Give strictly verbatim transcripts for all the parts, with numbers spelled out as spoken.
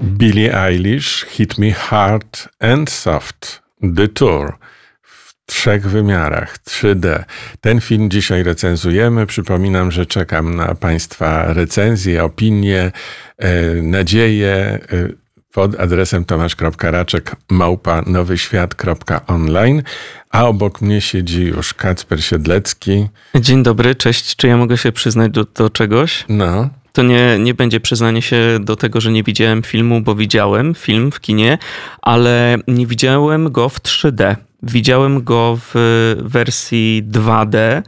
Billie Eilish, Hit Me Hard and Soft, The Tour. W trzech wymiarach, trzy D. Ten film dzisiaj recenzujemy. Przypominam, że czekam na Państwa recenzje, opinie, e, nadzieje e, pod adresem tomasz.raczek małpa nowyświat kropka online. A obok mnie siedzi już Kacper Siedlecki. Dzień dobry, cześć. Czy ja mogę się przyznać do, do czegoś? No. To nie, nie będzie przyznanie się do tego, że nie widziałem filmu, bo widziałem film w kinie, ale nie widziałem go w trzy D. Widziałem go w wersji dwa D.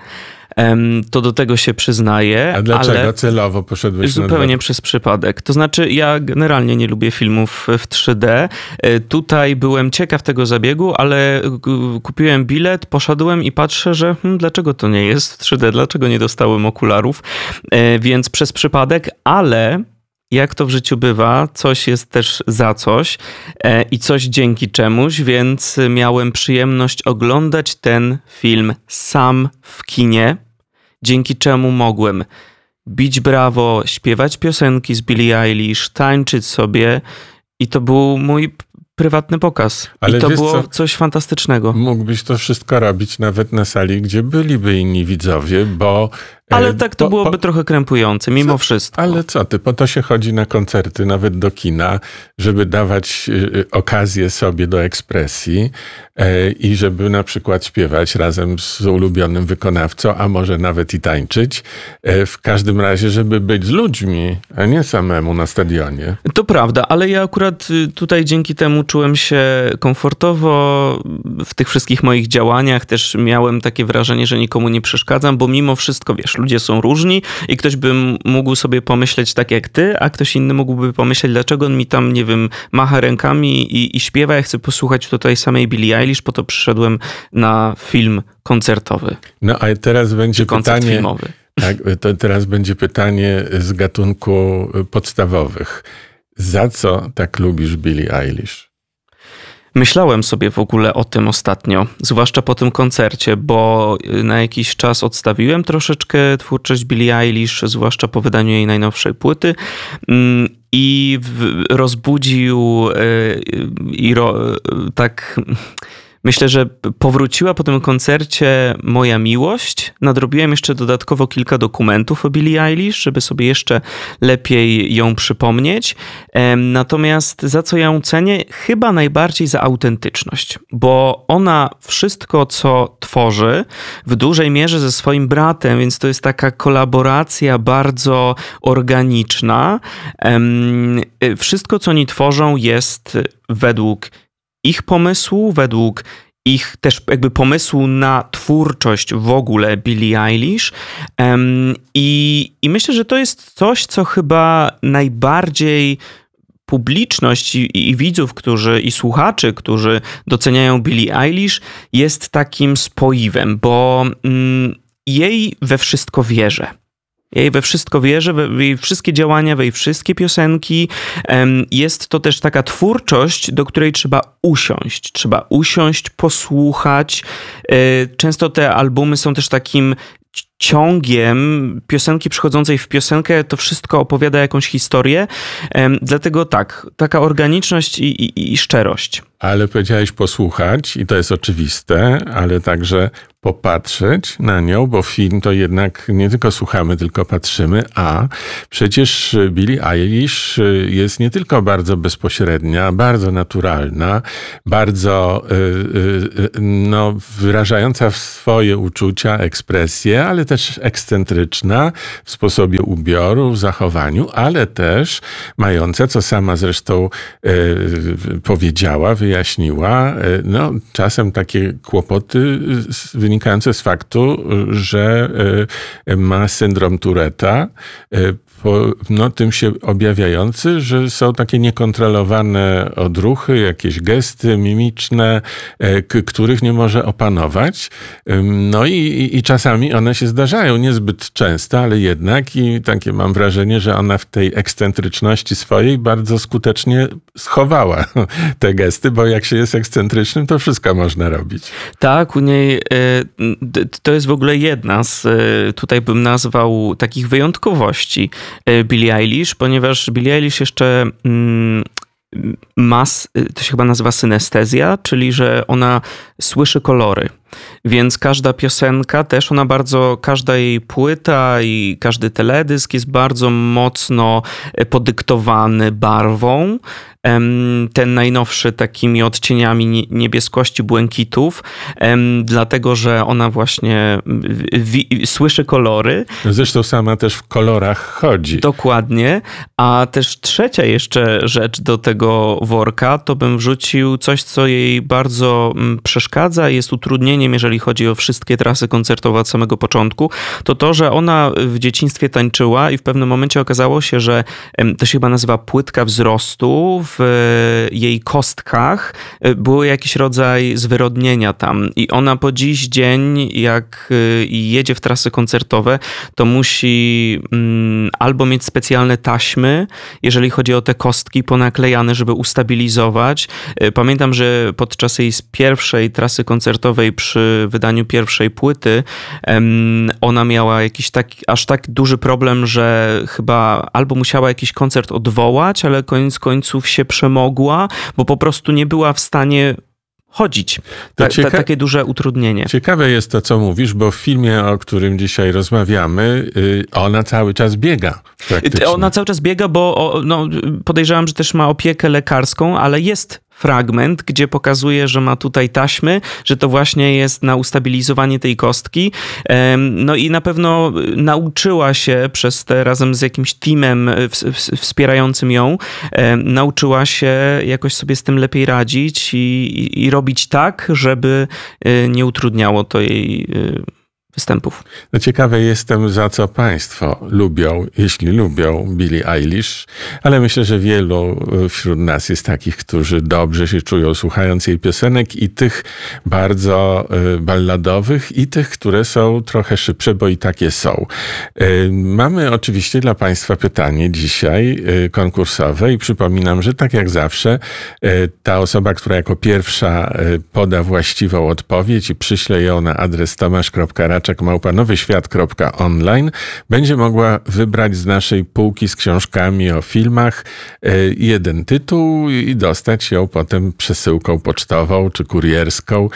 To do tego się przyznaję. A dlaczego ale celowo poszedłeś zupełnie na przez przypadek. To znaczy, ja generalnie nie lubię filmów w trzy D. Tutaj byłem ciekaw tego zabiegu, ale kupiłem bilet, poszedłem i patrzę, że hmm, dlaczego to nie jest w trzy D? Dlaczego nie dostałem okularów? Więc przez przypadek, ale jak to w życiu bywa, coś jest też za coś e, i coś dzięki czemuś, więc miałem przyjemność oglądać ten film sam w kinie, dzięki czemu mogłem bić brawo, śpiewać piosenki z Billie Eilish, tańczyć sobie i to był mój prywatny pokaz. Ale I to było co? coś fantastycznego. Mógłbyś to wszystko robić nawet na sali, gdzie byliby inni widzowie, bo... Ale tak to po, byłoby po, trochę krępujące, mimo co, wszystko. Ale co ty, po to się chodzi na koncerty, nawet do kina, żeby dawać y, okazję sobie do ekspresji y, i żeby na przykład śpiewać razem z ulubionym wykonawcą, a może nawet i tańczyć. Y, w każdym razie, żeby być z ludźmi, a nie samemu na stadionie. To prawda, ale ja akurat tutaj dzięki temu czułem się komfortowo w tych wszystkich moich działaniach. Też miałem takie wrażenie, że nikomu nie przeszkadzam, bo mimo wszystko, wiesz, ludzie są różni i ktoś by mógł sobie pomyśleć tak jak ty, a ktoś inny mógłby pomyśleć, dlaczego on mi tam, nie wiem, macha rękami i, i śpiewa. Ja chcę posłuchać tutaj samej Billie Eilish, po to przyszedłem na film koncertowy. No a teraz będzie koncert pytanie... filmowy. Tak, to teraz będzie pytanie z gatunku podstawowych. Za co tak lubisz Billie Eilish? Myślałem sobie w ogóle o tym ostatnio, zwłaszcza po tym koncercie, bo na jakiś czas odstawiłem troszeczkę twórczość Billie Eilish, zwłaszcza po wydaniu jej najnowszej płyty i rozbudził i ro, tak... Myślę, że powróciła po tym koncercie moja miłość. Nadrobiłem jeszcze dodatkowo kilka dokumentów o Billie Eilish, żeby sobie jeszcze lepiej ją przypomnieć. Natomiast za co ja ją cenię? Chyba najbardziej za autentyczność, bo ona wszystko, co tworzy, w dużej mierze ze swoim bratem, więc to jest taka kolaboracja bardzo organiczna. Wszystko, co oni tworzą, jest według ich pomysłu, według ich też jakby pomysłu na twórczość w ogóle Billie Eilish. Um, i, I myślę, że to jest coś, co chyba najbardziej publiczność i, i widzów, którzy i słuchaczy, którzy doceniają Billie Eilish, jest takim spoiwem, bo um, jej we wszystko wierzę. Ja jej we wszystko wierzę, w jej wszystkie działania, w jej wszystkie piosenki. Jest to też taka twórczość, do której trzeba usiąść. Trzeba usiąść, posłuchać. Często te albumy są też takim ciągiem piosenki przychodzącej w piosenkę, to wszystko opowiada jakąś historię. Dlatego tak, taka organiczność i, i, i szczerość. Ale powiedziałeś posłuchać i to jest oczywiste, ale także popatrzeć na nią, bo film to jednak nie tylko słuchamy, tylko patrzymy, a przecież Billie Eilish jest nie tylko bardzo bezpośrednia, bardzo naturalna, bardzo no, wyrażająca swoje uczucia, ekspresje, ale też ekscentryczna w sposobie ubioru, w zachowaniu, ale też mająca, co sama zresztą powiedziała, wyjaśniła, no czasem takie kłopoty wynikające z faktu, że ma syndrom Touretta, no, tym się objawiający, że są takie niekontrolowane odruchy, jakieś gesty mimiczne, k- których nie może opanować. No i, i czasami one się zdarzają, niezbyt często, ale jednak i takie mam wrażenie, że ona w tej ekscentryczności swojej bardzo skutecznie schowała te gesty, bo jak się jest ekscentrycznym, to wszystko można robić. Tak, u niej to jest w ogóle jedna z, tutaj bym nazwał, takich wyjątkowości Billie Eilish, ponieważ Billie Eilish jeszcze ma, to się chyba nazywa synestezja, czyli że ona słyszy kolory. Więc każda piosenka też, ona bardzo, każda jej płyta i każdy teledysk jest bardzo mocno podyktowany barwą. Ten najnowszy takimi odcieniami niebieskości, błękitów, dlatego, że ona właśnie wi- słyszy kolory. Zresztą sama też w kolorach chodzi. Dokładnie. A też trzecia jeszcze rzecz do tego worka, to bym wrzucił coś, co jej bardzo przeszkadza i jest utrudnieniem, jeżeli chodzi o wszystkie trasy koncertowe od samego początku, to to, że ona w dzieciństwie tańczyła i w pewnym momencie okazało się, że to się chyba nazywa płytka wzrostu, w jej kostkach był jakiś rodzaj zwyrodnienia tam i ona po dziś dzień, jak jedzie w trasy koncertowe, to musi albo mieć specjalne taśmy, jeżeli chodzi o te kostki ponaklejane, żeby ustabilizować. Pamiętam, że podczas jej pierwszej trasy koncertowej przy wydaniu pierwszej płyty ona miała jakiś taki, aż tak duży problem, że chyba albo musiała jakiś koncert odwołać, ale koniec końców się przemogła, bo po prostu nie była w stanie chodzić. Ta, cieka- ta, takie duże utrudnienie. Ciekawe jest to, co mówisz, bo w filmie, o którym dzisiaj rozmawiamy, yy, ona cały czas biega. Praktycznie. Ona cały czas biega, bo o, no, podejrzewam, że też ma opiekę lekarską, ale jest fragment, gdzie pokazuje, że ma tutaj taśmy, że to właśnie jest na ustabilizowanie tej kostki. No i na pewno nauczyła się przez te, razem z jakimś teamem wspierającym ją, nauczyła się jakoś sobie z tym lepiej radzić i, i, i robić tak, żeby nie utrudniało to jej występów. No ciekawy jestem, za co państwo lubią, jeśli lubią Billie Eilish, ale myślę, że wielu wśród nas jest takich, którzy dobrze się czują słuchając jej piosenek i tych bardzo balladowych i tych, które są trochę szybsze, bo i takie są. Mamy oczywiście dla państwa pytanie dzisiaj konkursowe i przypominam, że tak jak zawsze ta osoba, która jako pierwsza poda właściwą odpowiedź i przyśle ją na adres tomasz kropka raczek małpa nowy świat kropka online, będzie mogła wybrać z naszej półki z książkami o filmach jeden tytuł i dostać ją potem przesyłką pocztową czy kurierską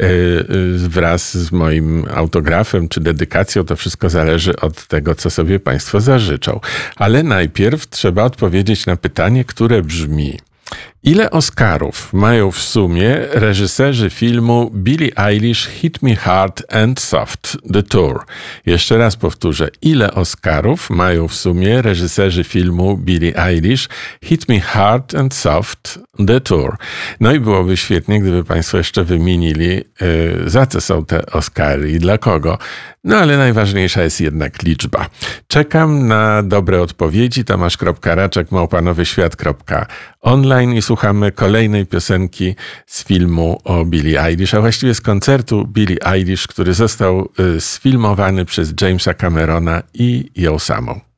wraz z moim autografem czy dedykacją. To wszystko zależy od tego, co sobie państwo zażyczą. Ale najpierw trzeba odpowiedzieć na pytanie, które brzmi: ile Oscarów mają w sumie reżyserzy filmu Billie Eilish Hit Me Hard and Soft The Tour? Jeszcze raz powtórzę. Ile Oscarów mają w sumie reżyserzy filmu Billie Eilish Hit Me Hard and Soft The Tour? No i byłoby świetnie, gdyby państwo jeszcze wymienili, yy, za co są te Oscary i dla kogo. No ale najważniejsza jest jednak liczba. Czekam na dobre odpowiedzi. tomasz kropka raczek małpa nowy świat kropka online i słuchamy kolejnej piosenki z filmu o Billie Eilish, a właściwie z koncertu Billie Eilish, który został sfilmowany przez Jamesa Camerona i ją samą.